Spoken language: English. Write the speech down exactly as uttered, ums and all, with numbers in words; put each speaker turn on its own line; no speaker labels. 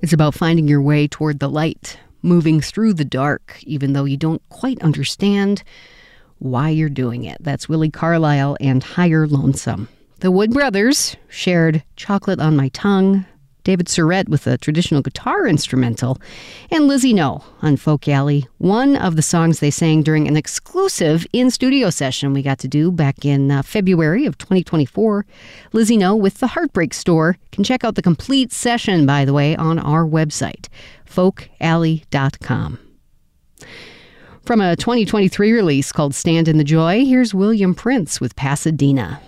It's about finding your way toward the light, moving through the dark, even though you don't quite understand why you're doing it. That's Willie Carlisle and Higher Lonesome. The Wood Brothers shared Chocolate on My Tongue, David Surrett with a traditional guitar instrumental, and Lizzie No on Folk Alley, one of the songs they sang during an exclusive in-studio session we got to do back in uh, February of twenty twenty-four. Lizzie No with The Heartbreak Store. You can check out the complete session, by the way, on our website, folk alley dot com. From a twenty twenty-three release called Stand in the Joy, here's William Prince with Pasadena.